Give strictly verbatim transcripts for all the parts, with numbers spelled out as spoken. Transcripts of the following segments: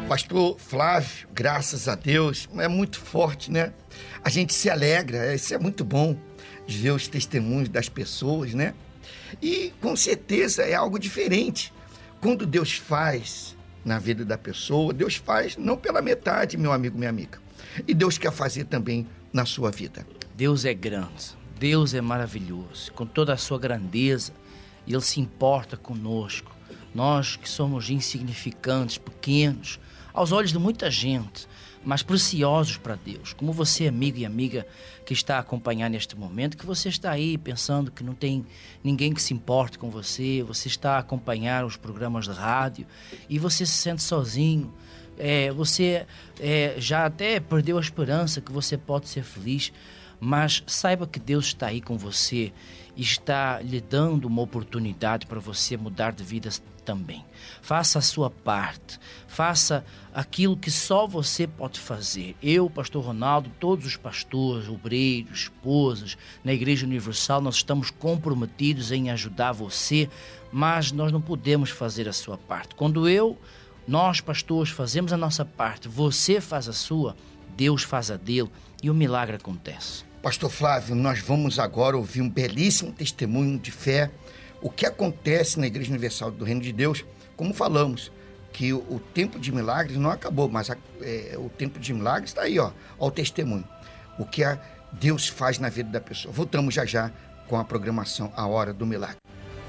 Pastor Flávio, graças a Deus, é muito forte, né? A gente se alegra, isso é muito bom, de ver os testemunhos das pessoas, né? E com certeza é algo diferente. Quando Deus faz na vida da pessoa, Deus faz não pela metade, meu amigo, minha amiga. E Deus quer fazer também na sua vida. Deus é grande, Deus é maravilhoso, com toda a sua grandeza, Ele se importa conosco. Nós que somos insignificantes, pequenos, aos olhos de muita gente, mas preciosos para Deus. Como você, amigo e amiga que está a acompanhar neste momento, que você está aí pensando que não tem ninguém que se importe com você, você está a acompanhar os programas de rádio e você se sente sozinho, é, você é, já até perdeu a esperança que você pode ser feliz, mas saiba que Deus está aí com você e está lhe dando uma oportunidade para você mudar de vida também. Faça a sua parte, faça aquilo que só você pode fazer. Eu, pastor Ronaldo, todos os pastores, obreiros, esposas, na Igreja Universal, nós estamos comprometidos em ajudar você, mas nós não podemos fazer a sua parte. Quando eu, nós pastores, fazemos a nossa parte, você faz a sua, Deus faz a dele e o milagre acontece. Pastor Flávio, nós vamos agora ouvir um belíssimo testemunho de fé. O que acontece na Igreja Universal do Reino de Deus, como falamos, que o, o tempo de milagres não acabou, mas a, é, o tempo de milagres está aí, ó, ó, o testemunho. O que a Deus faz na vida da pessoa. Voltamos já já com a programação A Hora do Milagre.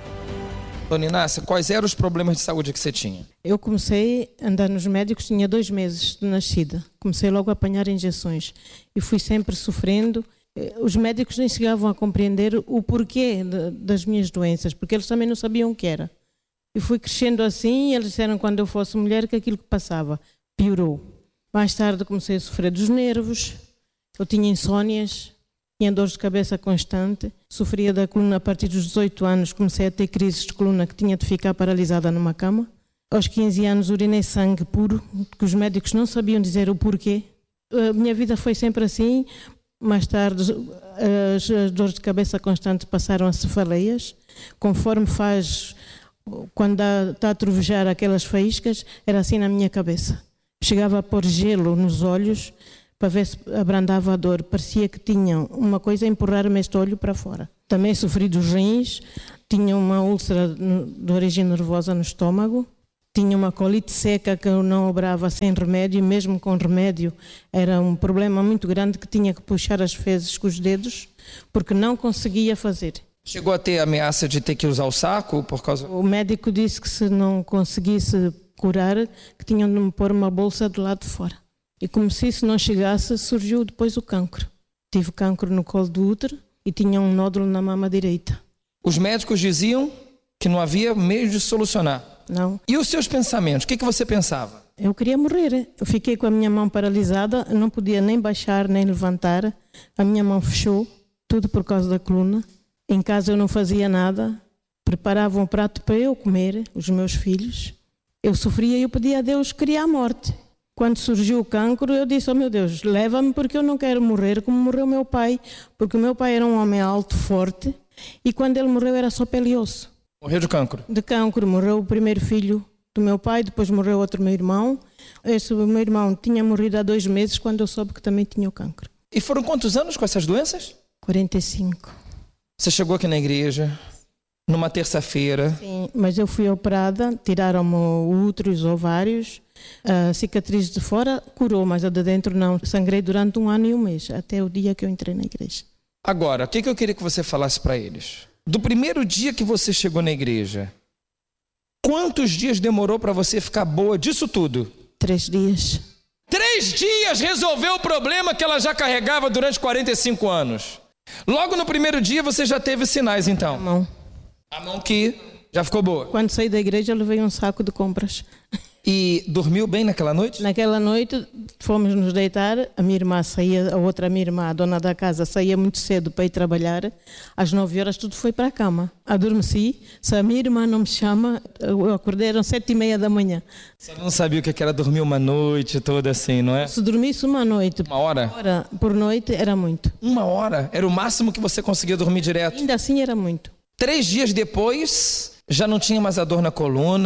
Dona Inácia, quais eram os problemas de saúde que você tinha? Eu comecei a andar nos médicos, tinha dois meses de nascida. Comecei logo a apanhar injeções e fui sempre sofrendo. Os médicos nem chegavam a compreender o porquê de, das minhas doenças, porque eles também não sabiam o que era. E fui crescendo assim e eles disseram quando eu fosse mulher que aquilo que passava piorou. Mais tarde comecei a sofrer dos nervos, eu tinha insónias, tinha dores de cabeça constante, sofria da coluna a partir dos dezoito anos, comecei a ter crises de coluna que tinha de ficar paralisada numa cama. Aos quinze anos urinei sangue puro, que os médicos não sabiam dizer o porquê. A minha vida foi sempre assim. Mais tarde, as, as dores de cabeça constantes passaram a cefaleias. Conforme faz, quando está a trovejar aquelas faíscas, era assim na minha cabeça. Chegava a pôr gelo nos olhos para ver se abrandava a dor. Parecia que tinha uma coisa a empurrar-me este olho para fora. Também sofri dos rins, tinha uma úlcera de origem nervosa no estômago. Tinha uma colite seca que eu não obrava sem remédio, e mesmo com remédio era um problema muito grande que tinha que puxar as fezes com os dedos, porque não conseguia fazer. Chegou a ter ameaça de ter que usar o saco por causa... O médico disse que se não conseguisse curar, que tinham de me pôr uma bolsa do lado de fora. E como se isso não chegasse, surgiu depois o cancro. Tive cancro no colo do útero e tinha um nódulo na mama direita. Os médicos diziam que não havia meio de solucionar. Não. E os seus pensamentos? O que, que você pensava? Eu queria morrer. Eu fiquei com a minha mão paralisada, não podia nem baixar, nem levantar. A minha mão fechou, tudo por causa da coluna. Em casa eu não fazia nada. Preparavam um prato para eu comer, os meus filhos. Eu sofria e eu pedia a Deus que queria a morte. Quando surgiu o cancro, eu disse, oh meu Deus, leva-me porque eu não quero morrer como morreu meu pai. Porque o meu pai era um homem alto, forte, e quando ele morreu era só pele e osso. Morreu de cancro? De cancro. Morreu o primeiro filho do meu pai, depois morreu outro meu irmão. Esse meu irmão tinha morrido há dois meses quando eu soube que também tinha o cancro. E foram quantos anos com essas doenças? quarenta e cinco. Você chegou aqui na igreja numa terça-feira. Sim, mas eu fui operada, tiraram-me o útero e os ovários. A cicatriz de fora curou, mas a de dentro não. Sangrei durante um ano e um mês, até o dia que eu entrei na igreja. Agora, o que, que eu queria que você falasse para eles? Do primeiro dia que você chegou na igreja, quantos dias demorou para você ficar boa disso tudo? Três dias. Três dias resolveu o problema que ela já carregava durante quarenta e cinco anos. Logo no primeiro dia você já teve sinais, então? A mão. A mão que já ficou boa. Quando saí da igreja, eu levei um saco de compras. E dormiu bem naquela noite? Naquela noite fomos nos deitar, a minha irmã saía, a outra minha irmã, a dona da casa, saía muito cedo para ir trabalhar. Às nove horas tudo foi para a cama. Adormeci, se a minha irmã não me chama, eu acordei, eram sete e meia da manhã. Você não sabia o que era dormir uma noite toda assim, não é? Se dormisse uma noite, uma hora? Uma hora por noite era muito. Uma hora? Era o máximo que você conseguia dormir direto? Ainda assim era muito. Três dias depois, já não tinha mais a dor na coluna,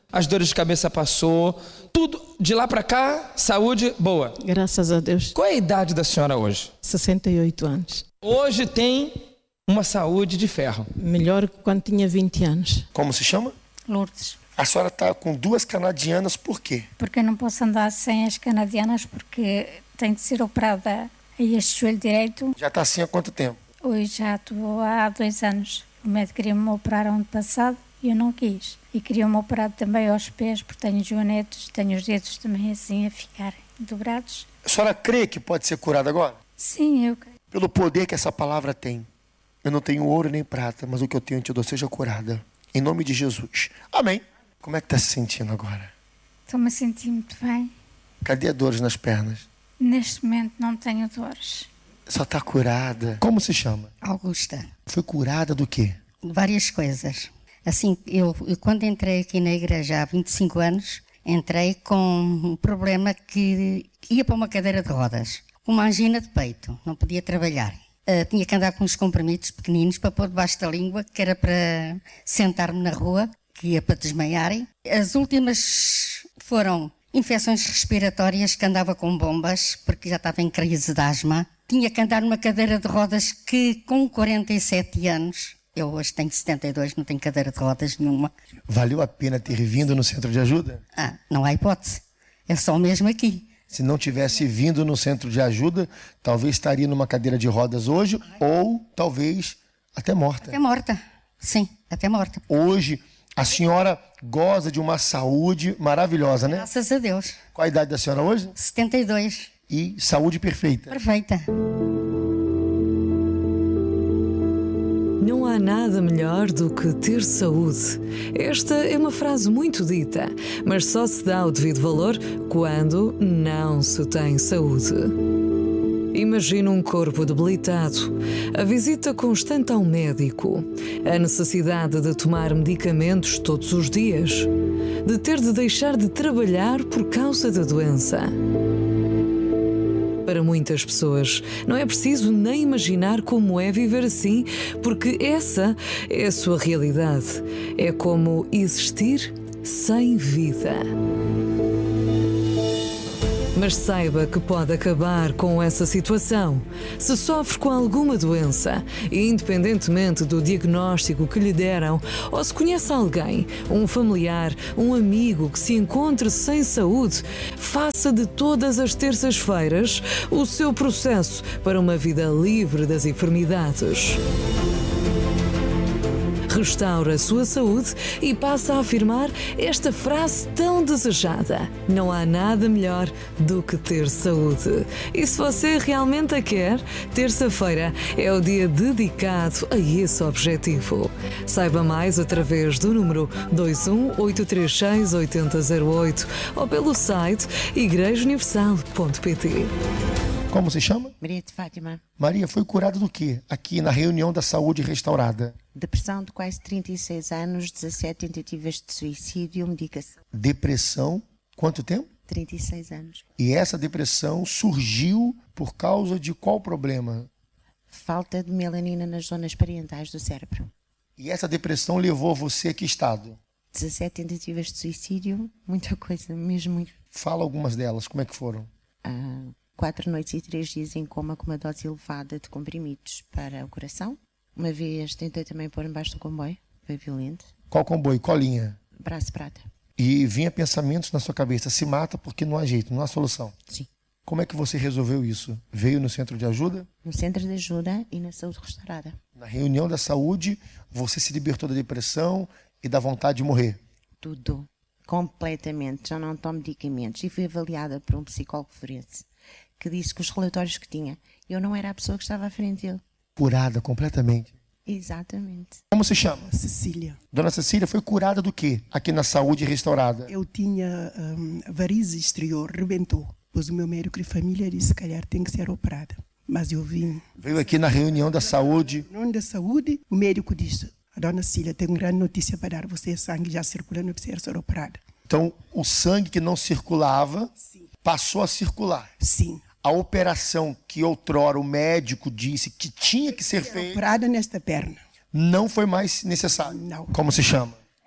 as dores de cabeça passou, tudo de lá para cá, saúde boa. Graças a Deus. Qual é a idade da senhora hoje? sessenta e oito anos. Hoje tem uma saúde de ferro. Melhor que quando tinha vinte anos. Como se chama? Lourdes. A senhora está com duas canadianas, por quê? Porque eu não posso andar sem as canadianas, porque tenho de ser operada a este joelho direito. Já está assim há quanto tempo? Hoje já estou há dois anos. O médico queria-me operar ano passado e eu não quis. E queria-me operar também aos pés, porque tenho joanetes, tenho os dedos também assim a ficar dobrados. A senhora crê que pode ser curada agora? Sim, eu creio. Pelo poder que essa palavra tem. Eu não tenho ouro nem prata, mas o que eu tenho eu te dou, seja curada. Em nome de Jesus. Amém. Como é que está se sentindo agora? Estou-me a sentir muito bem. Cadê a dores nas pernas? Neste momento não tenho dores. Só está curada. Como se chama? Augusta. Foi curada do quê? Várias coisas. Assim, eu, eu quando entrei aqui na igreja há vinte e cinco anos, entrei com um problema que ia para uma cadeira de rodas. Uma angina de peito, não podia trabalhar. Uh, tinha que andar com uns comprimidos pequeninos para pôr debaixo da língua, que era para sentar-me na rua, que ia para desmaiarem. As últimas foram infecções respiratórias, que andava com bombas, porque já estava em crise de asma. Tinha que andar numa cadeira de rodas que, com quarenta e sete anos, eu hoje tenho setenta e dois, não tenho cadeira de rodas nenhuma. Valeu a pena ter vindo no centro de ajuda? Ah, não há hipótese. É só mesmo aqui. Se não tivesse vindo no centro de ajuda, talvez estaria numa cadeira de rodas hoje, ou talvez até morta. Até morta, sim, até morta. Hoje, a senhora goza de uma saúde maravilhosa, né? Graças a Deus. Qual a idade da senhora hoje? setenta e dois. E saúde perfeita. Perfeita. Não há nada melhor do que ter saúde. Esta é uma frase muito dita, mas só se dá o devido valor quando não se tem saúde. Imagina um corpo debilitado, a visita constante ao médico, a necessidade de tomar medicamentos todos os dias, de ter de deixar de trabalhar por causa da doença. Para muitas pessoas, não é preciso nem imaginar como é viver assim, porque essa é a sua realidade. É como existir sem vida. Mas saiba que pode acabar com essa situação. Se sofre com alguma doença, independentemente do diagnóstico que lhe deram, ou se conhece alguém, um familiar, um amigo que se encontre sem saúde, faça de todas as terças-feiras o seu processo para uma vida livre das enfermidades. Restaura a sua saúde e passa a afirmar esta frase tão desejada: não há nada melhor do que ter saúde. E se você realmente a quer, terça-feira é o dia dedicado a esse objetivo. Saiba mais através do número dois um oito três seis oito zero zero oito ou pelo site igreja universal ponto pt. Como se chama? Maria de Fátima. Maria, foi curada do quê? Aqui na reunião da saúde restaurada. Depressão de quase trinta e seis anos, dezassete tentativas de suicídio, medicação. Depressão, quanto tempo? trinta e seis anos. E essa depressão surgiu por causa de qual problema? Falta de melanina nas zonas parietais do cérebro. E essa depressão levou você a que estado? dezassete tentativas de suicídio, muita coisa, mesmo muito. Fala algumas delas, como é que foram? Ah, quatro noites e três dias em coma com uma dose elevada de comprimidos para o coração. Uma vez tentei também pôr embaixo do comboio, foi violento. Qual comboio? Qual linha? Braço prata. E vinha pensamentos na sua cabeça, se mata porque não há jeito, não há solução. Sim. Como é que você resolveu isso? Veio no centro de ajuda? No centro de ajuda e na saúde restaurada. Na reunião da saúde, você se libertou da depressão e da vontade de morrer? Tudo. Completamente. Já não tomo medicamentos. E fui avaliada por um psicólogo forense que disse que os relatórios que tinha, eu não era a pessoa que estava à frente dele. Curada completamente? Exatamente. Como se chama? Cecília. Dona Cecília foi curada do quê? Aqui na saúde restaurada? Eu tinha um, varize exterior, rebentou. Pois o meu médico de família disse, se calhar tem que ser operada. Mas eu vim. Veio aqui na reunião da saúde. Na reunião da saúde, o médico disse, a dona Cecília tem uma grande notícia para dar. Você, sangue já circulando, precisa ser operada. Então, o sangue que não circulava, sim, passou a circular? Sim. A operação que outrora o médico disse que tinha que ser feita... Operada nesta perna. Não foi mais necessário? Não. Como se chama?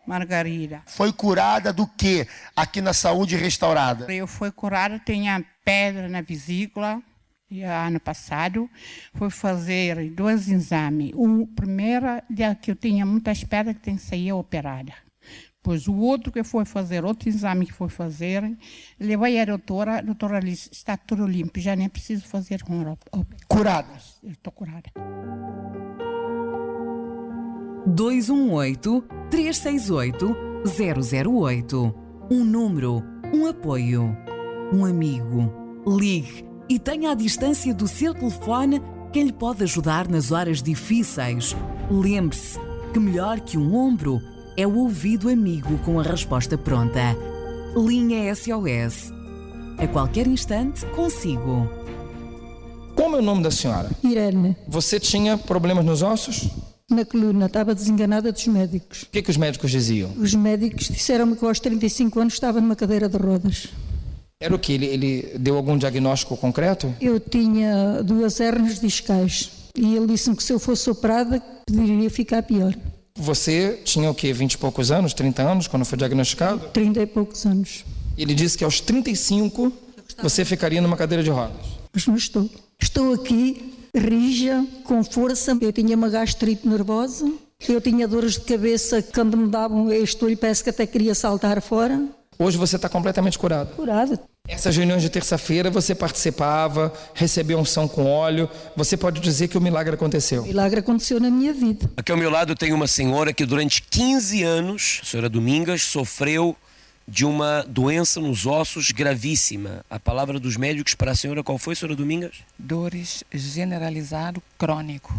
Margarida. Foi curada do quê? Aqui na Saúde Restaurada. Eu fui curada, tinha pedra na vesícula. E ano passado fui fazer dois exames. O primeiro, que eu tinha muitas pedras, que tem que sair operada. Pois o outro que foi fazer, outro exame que foi fazer, levei a doutora, a doutora disse, está tudo limpo, já nem preciso fazer uma curada. Estou curada. dois um oito, três seis oito, zero zero oito. Um número, um apoio, um amigo. Ligue e tenha à distância do seu telefone quem lhe pode ajudar nas horas difíceis. Lembre-se que melhor que um ombro é o ouvido amigo com a resposta pronta. Linha S O S. A qualquer instante, consigo. Como é o nome da senhora? Irene. Você tinha problemas nos ossos? Na coluna, estava desenganada dos médicos. O que, que os médicos diziam? Os médicos disseram-me que aos trinta e cinco anos estava numa cadeira de rodas. Era o que? Ele, ele deu algum diagnóstico concreto? Eu tinha duas hérnias discais e ele disse-me que se eu fosse operada poderia ficar pior. Você tinha o quê? vinte e poucos anos, trinta anos, quando foi diagnosticado? trinta e poucos anos. Ele disse que aos trinta e cinco você ficaria numa cadeira de rodas. Mas não estou. Estou aqui, rija, com força. Eu tinha uma gastrite nervosa, eu tinha dores de cabeça que quando me davam este olho parece que até queria saltar fora. Hoje você está completamente curado. Curada. Essas reuniões de terça-feira você participava, recebeu unção com óleo. Você pode dizer que o milagre aconteceu? O milagre aconteceu na minha vida. Aqui ao meu lado tem uma senhora que durante quinze anos, a senhora Domingas, sofreu de uma doença nos ossos gravíssima. A palavra dos médicos para a senhora qual foi, senhora Domingas? Dores generalizado crônico.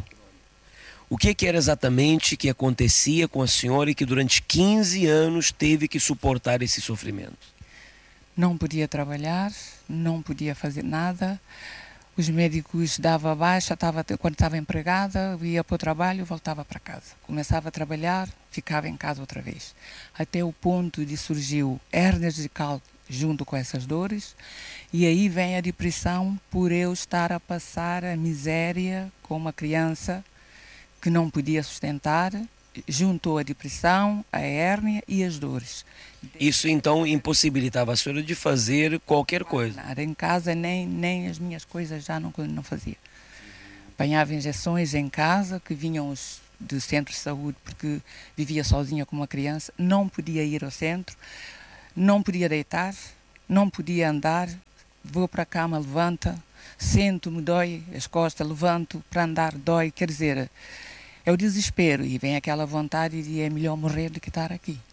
O que, que era exatamente que acontecia com a senhora e que durante quinze anos teve que suportar esse sofrimento? Não podia trabalhar, não podia fazer nada. Os médicos davam baixa, estava, quando estava empregada, ia para o trabalho, voltava para casa. Começava a trabalhar, ficava em casa outra vez. Até o ponto de surgiu hérnias de cálculo junto com essas dores. E aí vem a depressão por eu estar a passar a miséria com uma criança que não podia sustentar, juntou a depressão, a hérnia e as dores. Isso então impossibilitava a senhora de fazer qualquer coisa? Nada, em casa nem, nem as minhas coisas já não, não fazia. Apanhava injeções em casa que vinham os do centro de saúde porque vivia sozinha com uma criança, não podia ir ao centro, não podia deitar, não podia andar, vou para a cama, levanta, sento-me, dói as costas, levanto, para andar dói, quer dizer... É o desespero e vem aquela vontade de é melhor morrer do que estar aqui.